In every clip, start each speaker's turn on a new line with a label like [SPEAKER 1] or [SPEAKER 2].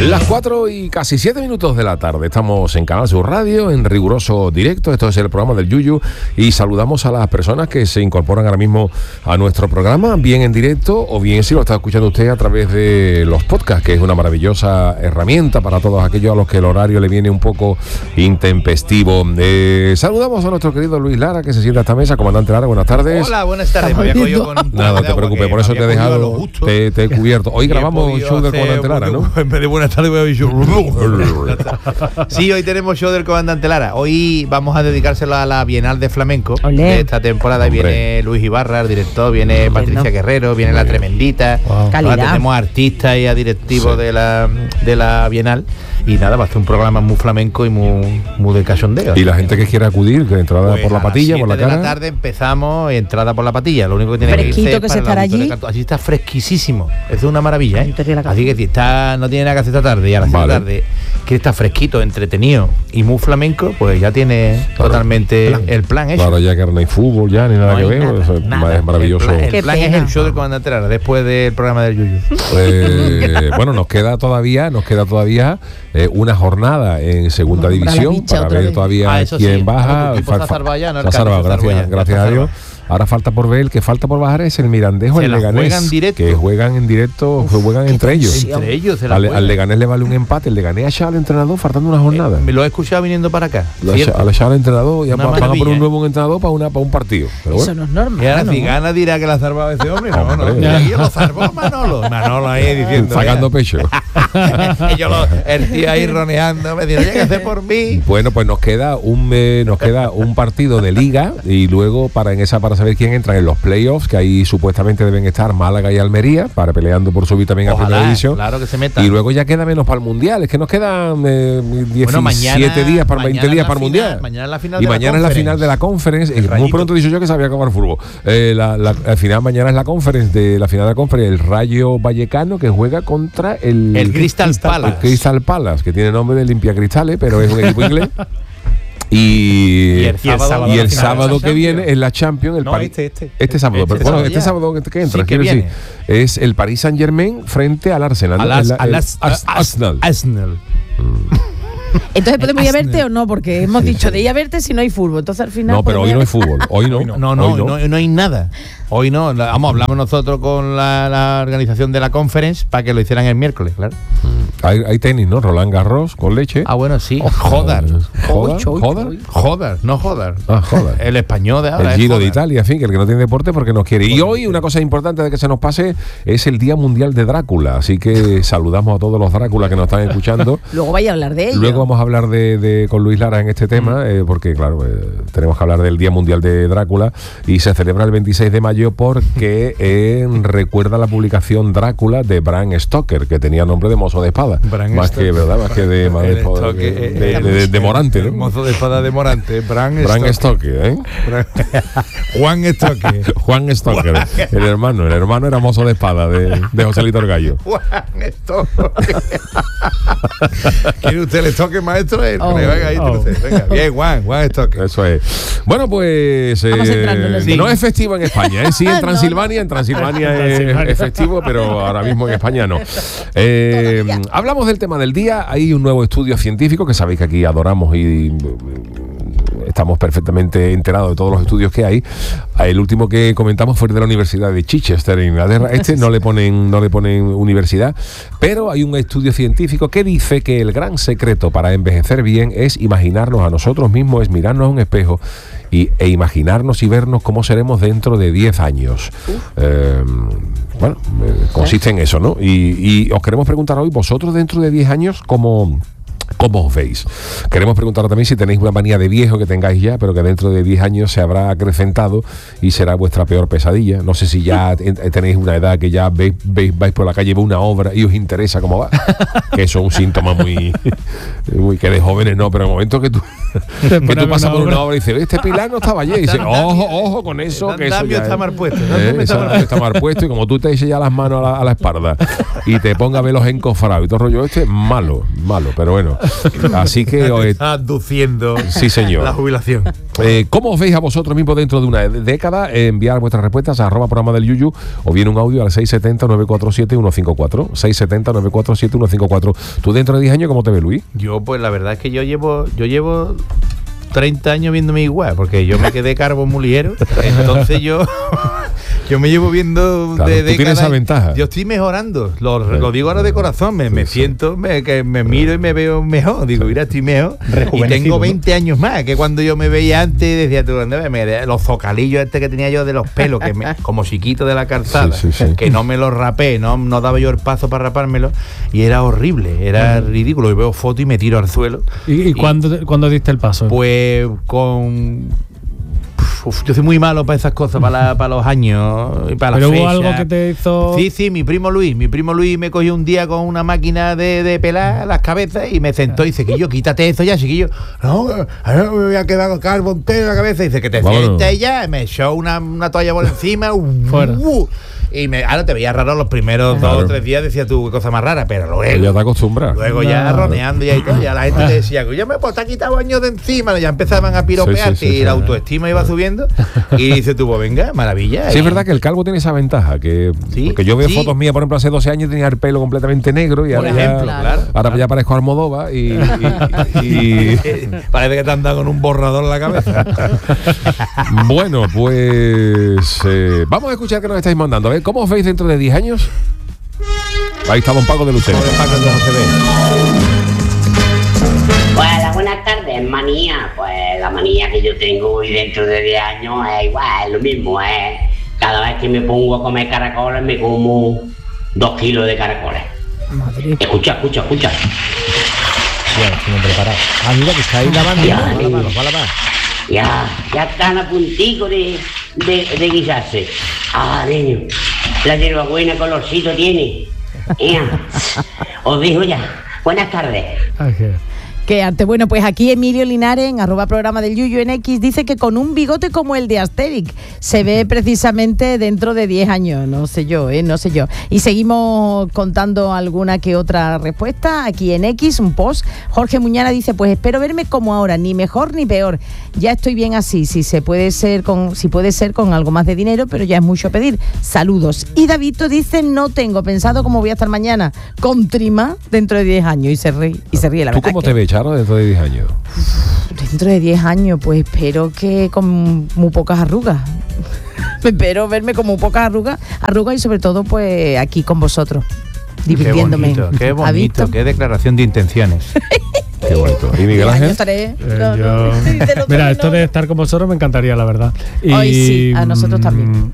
[SPEAKER 1] Las 4 y casi 7 minutos de la tarde. Estamos en Canal Sur Radio, en riguroso directo. Esto es el programa del Yuyu. Y saludamos a las personas que se incorporan ahora mismo a nuestro programa, bien en directo o bien si lo está escuchando usted a través de los podcasts, que es una maravillosa herramienta para todos aquellos a los que el horario le viene un poco intempestivo. Saludamos a nuestro querido Luis Lara, que se sienta a esta mesa. Comandante Lara, buenas tardes.
[SPEAKER 2] Hola, buenas tardes. Me había cogido con un poco
[SPEAKER 1] Nada,
[SPEAKER 2] de
[SPEAKER 1] no te
[SPEAKER 2] agua,
[SPEAKER 1] preocupes,
[SPEAKER 2] que
[SPEAKER 1] por eso te he dejado, te he cubierto. Hoy grabamos show del Comandante Lara, ¿no?
[SPEAKER 2] En vez de buenas tardes voy a ver show. Sí, hoy tenemos show del Comandante Lara. Hoy vamos a dedicárselo a la Bienal de Flamenco de esta temporada.
[SPEAKER 1] Hombre.
[SPEAKER 2] Viene Luis Ibarra, el director, viene Patricia Guerrero, viene La Tremendita.
[SPEAKER 3] Calidad.
[SPEAKER 2] Ahora tenemos artistas y a directivos de la Bienal. Y nada, va a ser un programa muy flamenco y muy de cachondeo.
[SPEAKER 1] Y la gente que quiera acudir, que entrada
[SPEAKER 2] Pues
[SPEAKER 1] por la patilla, por la
[SPEAKER 2] a las 7
[SPEAKER 1] cara.
[SPEAKER 2] de la tarde empezamos, entrada por la patilla. Lo único que tiene
[SPEAKER 3] Fresquito
[SPEAKER 2] que irse
[SPEAKER 3] que
[SPEAKER 2] es
[SPEAKER 3] se
[SPEAKER 2] para el
[SPEAKER 3] estará
[SPEAKER 2] auditorio
[SPEAKER 3] allí.
[SPEAKER 2] Cartuja. Así está fresquísimo. Es una maravilla, ¿eh?
[SPEAKER 3] Auditorio La
[SPEAKER 2] Así que si no tiene nada que hacer esta tarde y a las 7 de la tarde, que está fresquito, entretenido y muy flamenco, pues ya tiene totalmente el plan hecho.
[SPEAKER 1] Claro, ya que no hay fútbol, ya ni nada
[SPEAKER 2] No
[SPEAKER 1] que
[SPEAKER 2] hay
[SPEAKER 1] ver.
[SPEAKER 2] nada,
[SPEAKER 1] Eso
[SPEAKER 2] nada.
[SPEAKER 1] es maravilloso.
[SPEAKER 2] El
[SPEAKER 3] Qué
[SPEAKER 2] plan es
[SPEAKER 3] pena.
[SPEAKER 2] el show del Comandante Lara después del programa del Yuyu.
[SPEAKER 1] Bueno, nos queda todavía una jornada en segunda
[SPEAKER 3] Vamos a comprar la
[SPEAKER 1] división
[SPEAKER 3] bicha
[SPEAKER 1] para
[SPEAKER 3] otra
[SPEAKER 1] ver
[SPEAKER 3] vez.
[SPEAKER 1] todavía
[SPEAKER 2] Eso
[SPEAKER 1] quién
[SPEAKER 2] sí,
[SPEAKER 1] baja.
[SPEAKER 2] tu equipo se ha salvado ya, ¿no? El
[SPEAKER 1] Se ha salvado,
[SPEAKER 2] Cádiz se ha salvado ya,
[SPEAKER 1] gracias
[SPEAKER 2] ya
[SPEAKER 1] a
[SPEAKER 2] está
[SPEAKER 1] Dios. Ahora falta por ver, el que falta por bajar es el Mirandés o
[SPEAKER 2] Se
[SPEAKER 1] el
[SPEAKER 2] la
[SPEAKER 1] Leganés,
[SPEAKER 2] juegan directo.
[SPEAKER 1] que juegan en directo, juegan entre ellos.
[SPEAKER 2] Entre ellos se la
[SPEAKER 1] Al
[SPEAKER 2] juegan.
[SPEAKER 1] Leganés le vale un empate, el Leganés ha echado al entrenador faltando una jornada.
[SPEAKER 2] Me lo he escuchado viniendo para acá.
[SPEAKER 1] Lo ha
[SPEAKER 2] ¿cierto?
[SPEAKER 1] echado al entrenador y
[SPEAKER 2] Una
[SPEAKER 1] van a poner
[SPEAKER 2] maravilla,
[SPEAKER 1] un nuevo entrenador para un partido. Pero
[SPEAKER 3] Eso
[SPEAKER 1] bueno.
[SPEAKER 3] no es normal.
[SPEAKER 2] Y ahora
[SPEAKER 3] ¿no?
[SPEAKER 2] si gana dirá que la ha salvado ese hombre. No,
[SPEAKER 1] Hombre.
[SPEAKER 2] no. Y aquí lo salvó Manolo. Manolo ahí diciendo.
[SPEAKER 1] Sacando pecho.
[SPEAKER 2] El tío ahí roneando. Me dice, ¿qué hacer por mí?
[SPEAKER 1] Bueno, pues nos queda un partido de liga y luego para saber quién entra en los playoffs, que ahí supuestamente deben estar Málaga y Almería para peleando por subir también a primera
[SPEAKER 2] Ojalá,
[SPEAKER 1] división.
[SPEAKER 2] claro que se meta.
[SPEAKER 1] Y luego ya queda menos para el mundial. Es que nos quedan 17 días para 20 días para el mundial.
[SPEAKER 2] Mañana es la final
[SPEAKER 1] Y
[SPEAKER 2] de la
[SPEAKER 1] mañana es la
[SPEAKER 2] Conference.
[SPEAKER 1] final de la Conference.
[SPEAKER 2] El
[SPEAKER 1] Muy
[SPEAKER 2] Rayito.
[SPEAKER 1] pronto he dicho yo que sabía acabar fútbol. Al final mañana es la Conference de la final de la Conference, el Rayo Vallecano, que juega contra el
[SPEAKER 2] Crystal Palace.
[SPEAKER 1] El Crystal Palace, que tiene nombre de Limpia Cristales, pero es un equipo inglés. Y el sábado que viene es la Champions. Este sábado. Pero bueno, este sábado que entra,
[SPEAKER 2] Sí, que
[SPEAKER 1] quiero decir,
[SPEAKER 2] viene.
[SPEAKER 1] es el Paris Saint-Germain frente al Arsenal. Arsenal.
[SPEAKER 2] Arsenal.
[SPEAKER 3] Entonces, ¿podemos ir a verte o no? Porque hemos dicho de ir a verte si no hay fútbol. Entonces, al final.
[SPEAKER 1] No, pero hoy no hay fútbol. Hoy no.
[SPEAKER 2] No hay nada. Hoy no. Hablamos nosotros con la organización de la Conference para que lo hicieran el miércoles, claro.
[SPEAKER 1] Hay tenis, ¿no? Roland Garros con leche.
[SPEAKER 2] Ah, bueno, sí.
[SPEAKER 1] Joder.
[SPEAKER 2] Joder. No joder.
[SPEAKER 1] Ah, joder.
[SPEAKER 2] El español de ahora.
[SPEAKER 1] El Giro de
[SPEAKER 2] joder.
[SPEAKER 1] Italia, en fin, que el que no tiene deporte porque no quiere. Y hoy una cosa importante de que se nos pase es el Día Mundial de Drácula. Así que saludamos a todos los Dráculas que nos están escuchando.
[SPEAKER 3] Luego vaya a hablar de ello.
[SPEAKER 1] Luego vamos a hablar con Luis Lara en este tema, porque claro, tenemos que hablar del Día Mundial de Drácula y se celebra el 26 de mayo porque recuerda la publicación Drácula de Bram Stoker, que tenía nombre de mozo de espada. Más que de Morante,
[SPEAKER 2] El
[SPEAKER 1] ¿no?
[SPEAKER 2] mozo de espada de Morante.
[SPEAKER 1] Bram Stoker, ¿eh?
[SPEAKER 2] Juan Stoker.
[SPEAKER 1] Juan Stoker, el hermano era mozo de espada de Joselito el Gallo.
[SPEAKER 2] Juan Stoker. ¿Quiere usted el toque, maestro? Venga, bien, Juan Stoker.
[SPEAKER 1] Eso es. Bueno, pues
[SPEAKER 3] Vamos entrando en el
[SPEAKER 1] no es festivo en España, ¿eh? Sí en Transilvania, en Transilvania es festivo, pero ahora mismo en España no. Hablamos del tema del día. Hay un nuevo estudio científico que sabéis que aquí adoramos y estamos perfectamente enterados de todos los estudios que hay. El último que comentamos fue el de la Universidad de Chichester en Inglaterra. No le ponen universidad, pero hay un estudio científico que dice que el gran secreto para envejecer bien es imaginarnos a nosotros mismos, es mirarnos a un espejo e imaginarnos y vernos cómo seremos dentro de 10 años. Consiste en eso, ¿no? Y os queremos preguntar hoy, vosotros dentro de 10 años, ¿cómo os veis? Queremos preguntar también si tenéis una manía de viejo que tengáis ya, pero que dentro de 10 años se habrá acrecentado y será vuestra peor pesadilla. No sé si ya tenéis una edad que ya vais por la calle, ve una obra y os interesa cómo va. Que eso es un síntoma muy que de jóvenes no, pero en el momento que tú pasas por una obra y dices, este pilar no estaba allí, y dices, ojo con eso, que eso ya
[SPEAKER 2] está mal puesto.
[SPEAKER 1] está mal puesto, y como tú te eches ya las manos a la espalda y te pongas a ver los encofrados y todo el rollo malo, pero bueno. Así que
[SPEAKER 2] está aduciendo
[SPEAKER 1] sí, señor.
[SPEAKER 2] la jubilación.
[SPEAKER 1] ¿Cómo os veis a vosotros mismos dentro de una década? Enviar vuestras respuestas a @programa del Yuyu o bien un audio al 670-947-154. 670-947-154. ¿Tú dentro de 10 años cómo te ves, Luis?
[SPEAKER 2] Yo, pues la verdad es que yo llevo 30 años viéndome igual, porque yo me quedé calvo muy ligero, entonces yo me llevo viendo
[SPEAKER 1] claro,
[SPEAKER 2] de
[SPEAKER 1] tú tienes esa ventaja.
[SPEAKER 2] Yo estoy mejorando, lo digo ahora de corazón, me siento, que me miro y me veo mejor, digo, mira, estoy mejor, y tengo 20 años más que cuando yo me veía antes, decía tú, los zocalillos que tenía yo de los pelos, como chiquito de la calzada, que no me los rapé, no daba yo el paso para rapármelo, y era horrible, era ridículo, y veo fotos y me tiro al suelo.
[SPEAKER 4] ¿Y cuándo diste el paso?
[SPEAKER 2] Pues yo soy muy malo para esas cosas, para los años y para las fechas.
[SPEAKER 4] ¿Pero hubo algo que te hizo...?
[SPEAKER 2] Sí, mi primo Luis me cogió un día con una máquina de pelar las cabezas y me sentó y dice, que yo quítate eso ya, chiquillo. No, ahora me voy a quedar calvo entero la cabeza. Y dice, que te sientes ya, me echó una toalla por encima.
[SPEAKER 4] Fuera.
[SPEAKER 2] Y ahora te veía raro los primeros 2 o 3 días, decía tú, qué cosa más rara, pero luego...
[SPEAKER 1] Ya te acostumbras.
[SPEAKER 2] Luego ya roneando y todo, ya la gente te decía, ya me pues te ha quitado años de encima, ya empezaban a piropearte y la autoestima iba subiendo. Y dice tú, pues venga, maravilla.
[SPEAKER 1] Sí, es verdad que el calvo tiene esa ventaja, porque yo veo fotos mías, por ejemplo, hace 12 años tenía el pelo completamente negro y ahora ya parezco Almodóvar y
[SPEAKER 2] parece que te han dado con un borrador en la cabeza.
[SPEAKER 1] Bueno, pues vamos a escuchar qué nos estáis mandando. A ver, ¿cómo os veis dentro de 10 años? Ahí está don Paco de Lucero.
[SPEAKER 5] Hola, buenas tardes, manía. Pues la manía que yo tengo hoy dentro de 10 años es igual, es lo mismo. Cada vez que me pongo a comer caracoles me como 2 kilos de caracoles. Madre. Escucha.
[SPEAKER 2] Ya, estoy preparado. Mira que está ahí lavando.
[SPEAKER 5] Ya están a puntico de guisarse. Niño, la hierbabuena colorcito tiene. Os digo ya. Buenas tardes.
[SPEAKER 4] Okay.
[SPEAKER 3] Qué arte. Bueno, pues aquí Emilio Linares, en @programa del Yuyu en X, dice que con un bigote como el de Asterix se ve precisamente dentro de 10 años. No sé yo. Y seguimos contando alguna que otra respuesta aquí en X, un post. Jorge Muñana dice, pues espero verme como ahora, ni mejor ni peor. Ya estoy bien así, si puede ser con algo más de dinero, pero ya es mucho pedir. Saludos. Y Davidito dice, no tengo pensado cómo voy a estar mañana, con trima dentro de 10 años. Y se ríe la verdad.
[SPEAKER 1] ¿Tú cómo te ves, Charo, dentro de 10 años?
[SPEAKER 3] Dentro de 10 años, pues espero que con muy pocas arrugas. Espero verme con muy pocas arrugas y sobre todo pues aquí con vosotros, divirtiéndome.
[SPEAKER 2] Qué bonito, qué declaración de intenciones.
[SPEAKER 1] Qué bonito. ¿Y Miguel Ángel?
[SPEAKER 4] Mira, esto de estar con vosotros me encantaría, la verdad.
[SPEAKER 3] Hoy sí, a nosotros también.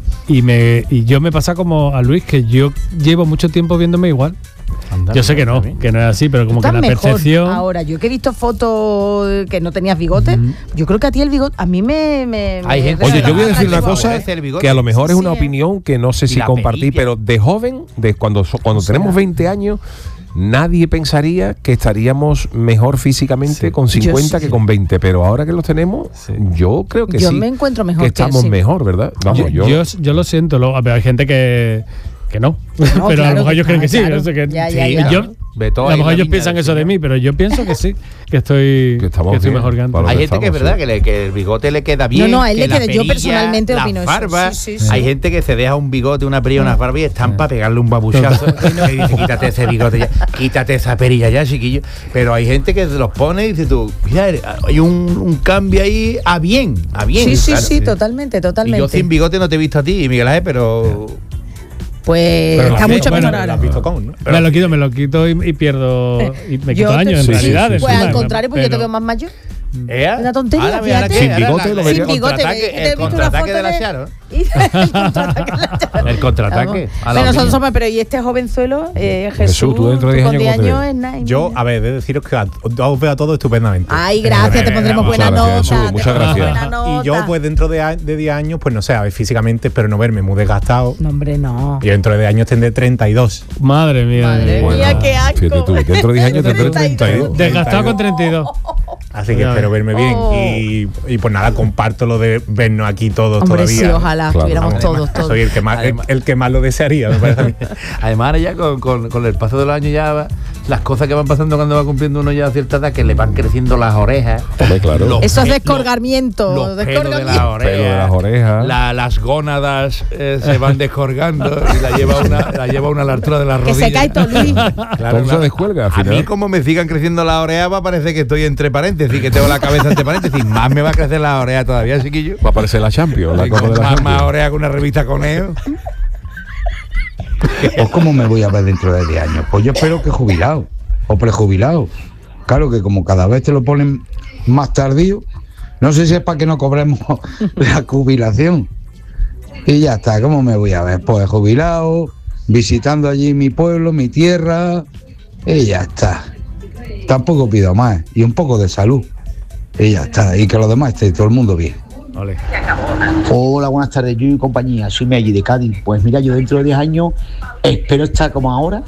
[SPEAKER 4] Y yo me pasa como a Luis, que yo llevo mucho tiempo viéndome igual. Yo sé que no es así, pero como que la percepción...
[SPEAKER 3] Ahora, yo que he visto fotos que no tenías bigote, yo creo que a ti el bigote, a mí me
[SPEAKER 1] Oye, yo voy a decir una cosa que a lo mejor es una opinión que no sé si compartí, pero de joven, cuando tenemos 20 años, nadie pensaría que estaríamos mejor físicamente con 50 que con 20, pero ahora que los tenemos, yo creo que
[SPEAKER 3] yo me encuentro mejor,
[SPEAKER 1] que estamos mejor, ¿verdad? Vamos,
[SPEAKER 4] yo lo siento, hay gente que no, pero claro, a lo mejor ellos creen que sí. No sé qué. A lo mejor ellos piensan eso de mí, pero yo pienso que sí, que estoy mejor que antes.
[SPEAKER 2] Hay gente que es verdad que el bigote le queda bien.
[SPEAKER 3] No, a él le queda. Yo personalmente opino
[SPEAKER 2] eso. Sí. Hay gente que se deja un bigote, una perilla, unas barbas y están para pegarle un babuchazo. Y dice, quítate ese bigote ya, quítate esa perilla ya, chiquillo. Pero hay gente que se los pone y dice tú, mira, hay un cambio ahí a bien.
[SPEAKER 3] Sí, totalmente.
[SPEAKER 2] Y yo sin bigote no te he visto a ti, Miguel Ángel, pero...
[SPEAKER 3] Pues está mucho mejor ahora.
[SPEAKER 4] Me lo quito y pierdo. Y me quito años, en realidad.
[SPEAKER 3] Pues al contrario, pues yo te veo más mayor. Una tontería,
[SPEAKER 2] sin bigote lo vería.
[SPEAKER 3] Sin bigote,
[SPEAKER 2] el contraataque de la Charo. El contraataque.
[SPEAKER 3] Pero y este jovenzuelo,
[SPEAKER 1] Jesús, tú dentro de 10 años es
[SPEAKER 6] nice. Yo, a ver, he de deciros que os veo a todos estupendamente.
[SPEAKER 3] Ay, gracias, te pondremos buena nota.
[SPEAKER 1] Muchas gracias.
[SPEAKER 6] Y yo, pues dentro de 10 años, pues no sé, a ver, físicamente, pero no verme muy desgastado.
[SPEAKER 3] No, hombre, no.
[SPEAKER 6] Y dentro de 10 años tendré 32.
[SPEAKER 4] Madre mía,
[SPEAKER 3] qué asco.
[SPEAKER 1] Fíjate tú, dentro de 10 años tendré 32.
[SPEAKER 4] Desgastado con 32.
[SPEAKER 6] Así que espero verme bien. Y pues nada, comparto lo de vernos aquí todos todavía.
[SPEAKER 3] Sí, ojalá estuviéramos todos.
[SPEAKER 6] Soy el que más lo desearía, me parece a mí.
[SPEAKER 2] Además, ahora ya con el paso de los años ya las cosas que van pasando cuando va cumpliendo uno ya cierta edad, que le van creciendo las orejas.
[SPEAKER 1] Claro.
[SPEAKER 3] Esos descolgamientos.
[SPEAKER 2] Los pelos de las orejas. Las gónadas se van descolgando y la lleva una a la altura de las rodillas.
[SPEAKER 3] Que se cae todo Luis.
[SPEAKER 1] Claro, se descuelga al final.
[SPEAKER 2] A mí, como me sigan creciendo las orejas, va a parecer que estoy entre paréntesis, que tengo la cabeza entre paréntesis. Más me va a crecer la oreja todavía, chiquillo.
[SPEAKER 1] Va a aparecer la Champions.
[SPEAKER 2] Más oreja que una revista Coneo.
[SPEAKER 7] Pues ¿cómo me voy a ver dentro de 10 años? Pues yo espero que jubilado o prejubilado. Claro que como cada vez te lo ponen más tardío, no sé si es para que no cobremos la jubilación. Y ya está, ¿cómo me voy a ver? Pues jubilado, visitando allí mi pueblo, mi tierra, y ya está. Tampoco pido más, y un poco de salud, y ya está. Y que lo demás esté todo el mundo bien.
[SPEAKER 2] Ole.
[SPEAKER 8] Hola, buenas tardes, yo y compañía, soy Meggy de Cádiz. Pues mira, yo dentro de 10 años espero estar como ahora,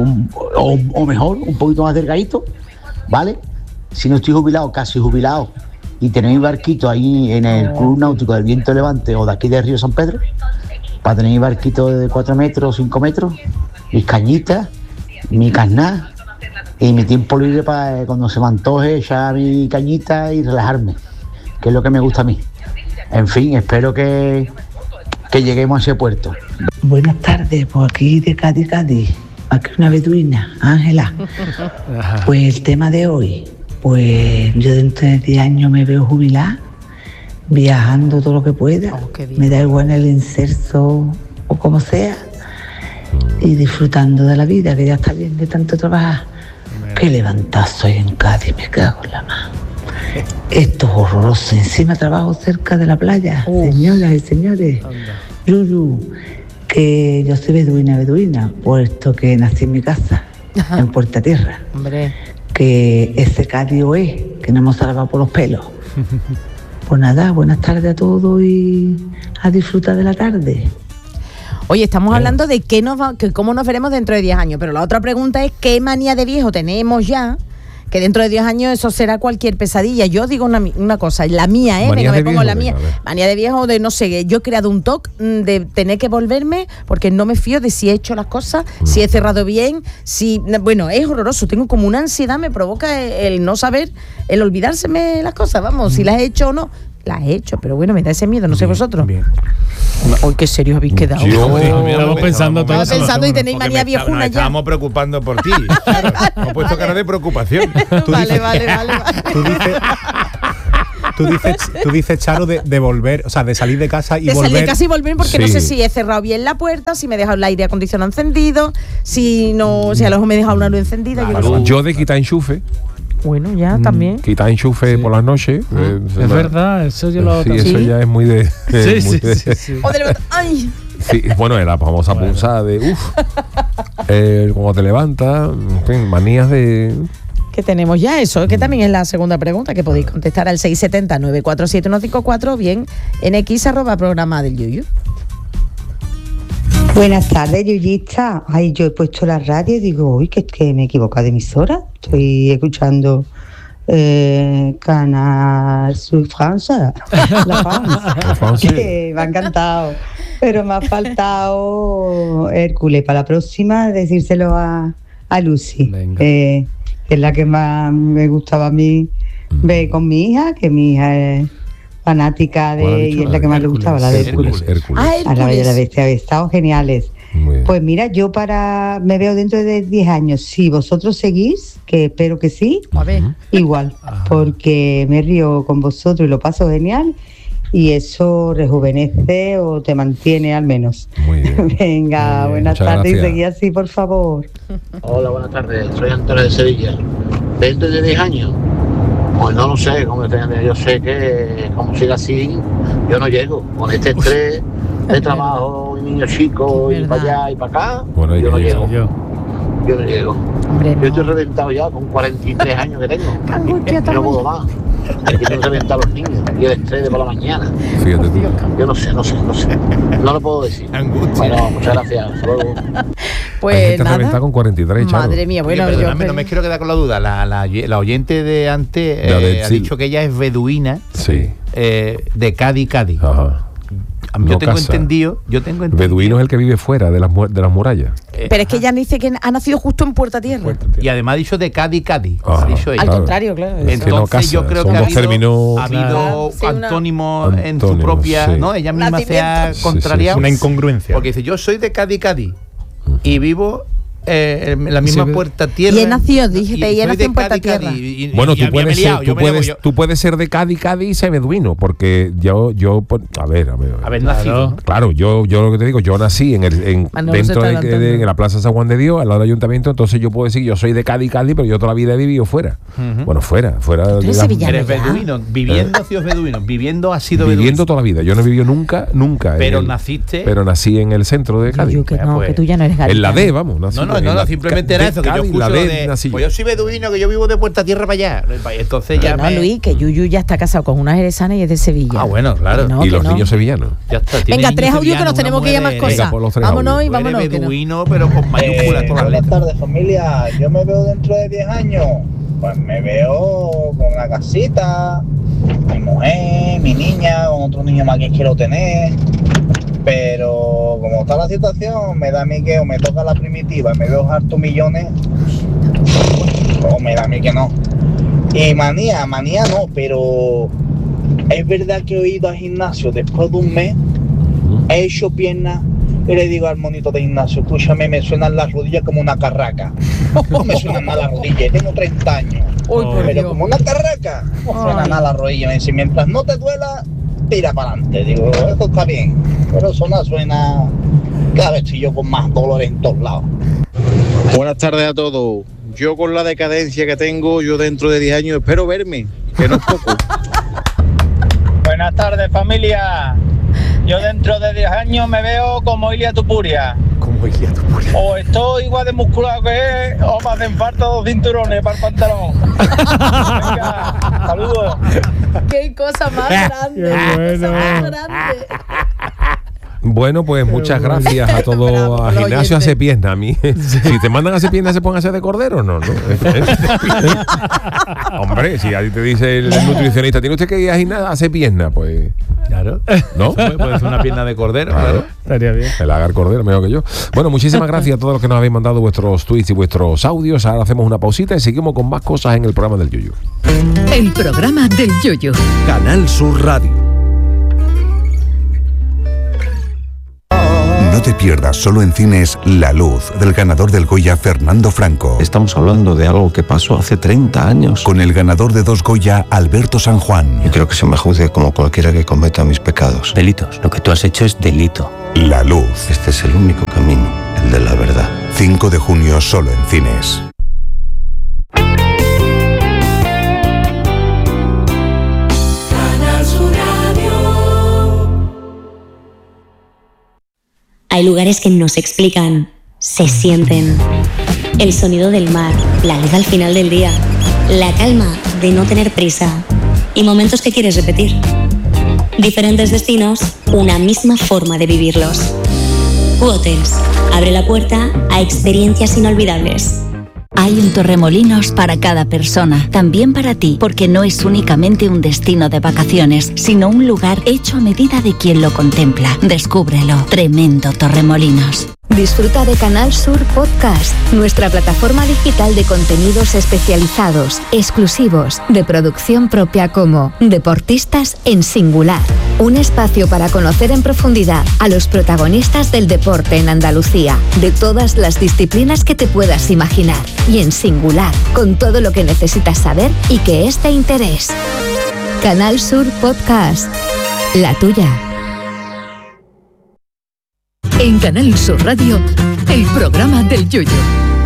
[SPEAKER 8] o mejor, un poquito más delgadito, ¿vale? Si no estoy jubilado, casi jubilado, y tener mi barquito ahí en el Club Náutico del Viento Levante o de aquí de Río San Pedro, para tener mi barquito de 4 metros, 5 metros, mis cañitas, mi carná y mi tiempo libre para cuando se me antoje echar mi cañita y relajarme, que es lo que me gusta a mí. En fin, espero que lleguemos a ese puerto.
[SPEAKER 9] Buenas tardes, por aquí de Cádiz, aquí una beduina, Ángela. Pues el tema de hoy, pues yo dentro de 10 años me veo jubilada, viajando todo lo que pueda, me da igual el inserso o como sea, y disfrutando de la vida, que ya está bien de tanto trabajar. Qué levantazo hay en Cádiz, me cago en la mano. Esto es horroroso. Encima trabajo cerca de la playa. Señoras y señores, Yuyu, que yo soy beduina, puesto que nací en mi casa, en Puerta Tierra.
[SPEAKER 3] Hombre.
[SPEAKER 9] Que ese Cádiz es, que no hemos salvado por los pelos. Pues nada, buenas tardes a todos y a disfrutar de la tarde.
[SPEAKER 3] Oye, estamos hablando de cómo nos veremos dentro de 10 años, pero la otra pregunta es ¿qué manía de viejo tenemos ya? Que dentro de 10 años eso será cualquier pesadilla. Yo digo una cosa, la mía, venga, me pongo la mía. Manía de viejo, de no sé, yo he creado un toque de tener que volverme porque no me fío de si he hecho las cosas, si he cerrado bien, bueno, es horroroso. Tengo como una ansiedad, me provoca el no saber, el olvidárseme las cosas, vamos, si las he hecho o no. Las he hecho, pero bueno, me da ese miedo, no sé vosotros. Bien. Hoy qué serios habéis quedado.
[SPEAKER 4] Estamos pensando todos.
[SPEAKER 3] Estaba pensando y tenéis manía viejuna ya.
[SPEAKER 2] Estábamos preocupando por ti. Claro, hemos puesto cara de preocupación.
[SPEAKER 3] Vale.
[SPEAKER 6] Tú dices, Charo, de volver, o sea, de salir de casa y volver. De salir de
[SPEAKER 3] casa y volver porque no sé si he cerrado bien la puerta, si me he dejado el aire acondicionado encendido, si a lo mejor me he dejado una luz encendida.
[SPEAKER 1] Yo de quitar enchufe.
[SPEAKER 3] Bueno, ya también.
[SPEAKER 1] Quitar enchufe por las noches.
[SPEAKER 4] Es verdad, eso yo lo
[SPEAKER 1] Sí, eso ya es muy de.
[SPEAKER 4] Sí.
[SPEAKER 3] O de ¡ay!
[SPEAKER 1] Sí, bueno, es la famosa pulsada de cuando te levantas, en fin, manías de.
[SPEAKER 3] Que tenemos ya eso, que también es la segunda pregunta que podéis contestar al 670-947-154 o bien en x@programa del Yuyu.
[SPEAKER 10] Buenas tardes, Yuyista. Ay, yo he puesto la radio y digo, uy, que me he equivocado de emisora. Estoy escuchando Canal Sur Francia, la France, que me ha encantado. Pero me ha faltado Hércules. Para la próxima, decírselo a Lucy, que es la que más me gustaba a mí ver con mi hija, que mi hija es fanática de, y es la que más le gustaba, la de Hércules. A la Bella y la Bestia, habéis estado geniales. Pues mira, yo me veo dentro de 10 años, si vosotros seguís, que espero que sí, igual, porque me río con vosotros y lo paso genial, y eso rejuvenece o te mantiene al menos. Muy bien. Venga, buenas tardes, y seguí así, por favor.
[SPEAKER 11] Hola, buenas tardes, soy Antonio de Sevilla. ¿Dentro de 10 años? Pues no lo sé, yo sé que como siga así, yo no llego. Con este estrés de trabajo, y niños chicos, y para allá y para acá, bueno, yo no llego. Yo no llego. Hombre, no. Yo estoy reventado ya con 43 años que tengo. No puedo más. Aquí tengo que reventar a los niños y el estrés de por la mañana. Fíjate tú. Yo no sé. No lo puedo decir. Bueno, muchas gracias. Hasta luego.
[SPEAKER 3] Pues nada.
[SPEAKER 1] Con 43, Charo.
[SPEAKER 3] Madre mía, bueno,
[SPEAKER 2] no me quiero quedar con la duda. La oyente de antes ha dicho que ella es beduina de Cádiz. Ajá. Yo tengo entendido.
[SPEAKER 1] Beduino es el que vive fuera de las murallas.
[SPEAKER 3] Pero es que ella dice que ha nacido justo en Puerta Tierra.
[SPEAKER 2] Y además ha dicho de Cádiz. Ha dicho ella.
[SPEAKER 3] Al contrario, claro.
[SPEAKER 2] Entonces yo creo que ha habido antónimos en su propia, ¿no? Ella misma se ha contrariado.
[SPEAKER 6] Una incongruencia.
[SPEAKER 2] Porque dice, yo soy de Cádiz y vivo en la misma Puerta Tierra.
[SPEAKER 3] Y he nacido, dijiste, y he nacido en Puerta Tierra.
[SPEAKER 1] Bueno, tú puedes ser de Cádiz y ser beduino, porque yo a ver.
[SPEAKER 2] Haber nacido.
[SPEAKER 1] Claro, yo lo que te digo, yo nací dentro de la Plaza San Juan de Dios, al lado del ayuntamiento, entonces yo puedo decir, yo soy de Cádiz, pero yo toda la vida he vivido fuera. Bueno, fuera.
[SPEAKER 2] Eres beduino, viviendo has sido beduino, viviendo has sido beduino.
[SPEAKER 1] Viviendo toda la vida, yo no he vivido nunca.
[SPEAKER 2] Pero naciste.
[SPEAKER 1] Pero nací en el centro de Cádiz.
[SPEAKER 3] Que tú ya no eres gaditano.
[SPEAKER 1] En la D, vamos, nací.
[SPEAKER 2] No, simplemente era eso, que yo escucho pues yo soy beduino, que yo vivo de Puerta Tierra para allá. Entonces ya
[SPEAKER 3] Luis, que Yuyu ya está casado con una jerezana y es de Sevilla.
[SPEAKER 2] Ah, bueno, claro.
[SPEAKER 1] Y los niños sevillanos.
[SPEAKER 2] Ya está.
[SPEAKER 3] Venga, 3 audios que nos tenemos que ir a más cosas. Vámonos y vámonos.
[SPEAKER 2] Beduino, pero con mayúsculas todas las letras.
[SPEAKER 12] Buenas tardes, familia. Yo me veo dentro de 10 años. Pues me veo con una casita, mi mujer, mi niña, con otro niño más que quiero tener. Pero como está la situación, me da a mí que o me toca la primitiva, me veo hartos millones, o me da a mí que no. Y manía no, pero es verdad que he ido al gimnasio después de un mes, he hecho piernas y le digo al monito de gimnasio, escúchame, me suenan las rodillas como una carraca. No me suenan mal las rodillas, tengo 30 años, pero como una carraca, no suenan mal las rodillas. Me dice, mientras no te duela, tira para adelante. Digo, esto está bien, pero eso no suena. Cada vez estoy yo con más dolor en todos lados.
[SPEAKER 13] Buenas tardes a todos. Yo con la decadencia que tengo, yo dentro de 10 años espero verme, que no es poco.
[SPEAKER 12] Buenas tardes, familia. Yo dentro de 10 años me veo como Ilia Tupuria. O estoy igual de musculado que él, o me hacen falta 2 cinturones para el pantalón. Venga, saludos.
[SPEAKER 3] Qué cosa más grande.
[SPEAKER 1] Bueno, pues muchas gracias a todos. A gimnasio hace pierna. A mí, si te mandan a hacer pierna, ¿se pueden hacer de cordero? No. Hombre, si a ti te dice el nutricionista, ¿tiene usted que ir a gimnasio a hacer pierna? Pues
[SPEAKER 2] claro.
[SPEAKER 1] ¿No?
[SPEAKER 2] Puede ser una pierna de cordero, claro.
[SPEAKER 4] Estaría bien.
[SPEAKER 1] El agar cordero, mejor que yo. Bueno, muchísimas gracias a todos los que nos habéis mandado vuestros tweets y vuestros audios. Ahora hacemos una pausita y seguimos con más cosas en el programa del Yuyu.
[SPEAKER 14] El programa del Yuyu.
[SPEAKER 15] Canal Sur Radio. No te pierdas solo en cines La Luz, del ganador del Goya Fernando Franco.
[SPEAKER 16] Estamos hablando de algo que pasó hace 30 años.
[SPEAKER 15] Con el ganador de 2 Goya, Alberto San Juan.
[SPEAKER 16] Yo creo que se me juzgue como cualquiera que cometa mis pecados.
[SPEAKER 17] Delitos. Lo que tú has hecho es delito.
[SPEAKER 15] La Luz.
[SPEAKER 16] Este es el único camino, el de la verdad.
[SPEAKER 15] 5 de junio solo en cines.
[SPEAKER 18] Hay lugares que no se explican, se sienten. El sonido del mar, la luz al final del día, la calma de no tener prisa y momentos que quieres repetir. Diferentes destinos, una misma forma de vivirlos. U-Hotels abre la puerta a experiencias inolvidables.
[SPEAKER 19] Hay un Torremolinos para cada persona, también para ti, porque no es únicamente un destino de vacaciones, sino un lugar hecho a medida de quien lo contempla. Descúbrelo. Tremendo Torremolinos.
[SPEAKER 14] Disfruta de Canal Sur Podcast, nuestra plataforma digital de contenidos especializados, exclusivos, de producción propia como Deportistas en Singular. Un espacio para conocer en profundidad a los protagonistas del deporte en Andalucía, de todas las disciplinas que te puedas imaginar. Y en singular, con todo lo que necesitas saber y que es de interés. Canal Sur Podcast, la tuya. En Canal Sur Radio, el programa del Yuyu.